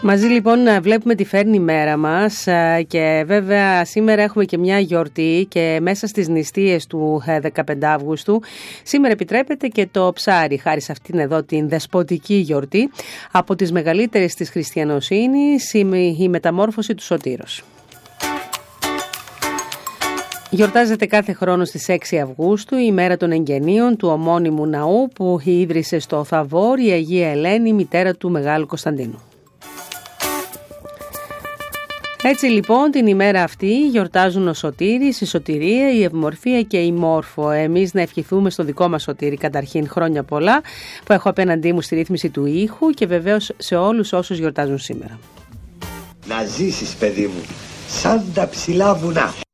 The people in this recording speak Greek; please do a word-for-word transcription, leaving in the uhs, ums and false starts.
Μαζί λοιπόν βλέπουμε τι φέρνει η μέρα μας και βέβαια σήμερα έχουμε και μια γιορτή και μέσα στις νηστείες του δεκαπέντε Αυγούστου σήμερα επιτρέπεται και το ψάρι χάρη σε αυτήν εδώ την δεσποτική γιορτή από τις μεγαλύτερες της χριστιανοσύνης, η μεταμόρφωση του Σωτήρος. Γιορτάζεται κάθε χρόνο στις έξι Αυγούστου η μέρα των εγγενείων του ομώνυμου ναού που ίδρυσε στο Θαβόρ η Αγία Ελένη, μητέρα του Μεγάλου Κωνσταντίνου. Έτσι λοιπόν την ημέρα αυτή γιορτάζουν ο Σωτήρης, η Σωτηρία, η Ευμορφία και η Μόρφο. Εμείς να ευχηθούμε στο δικό μας Σωτήρη καταρχήν χρόνια πολλά που έχω απέναντί μου στη ρύθμιση του ήχου και βεβαίως σε όλους όσους γιορτάζουν σήμερα. Να ζήσεις παιδί μου σαν τα ψηλά βουνά.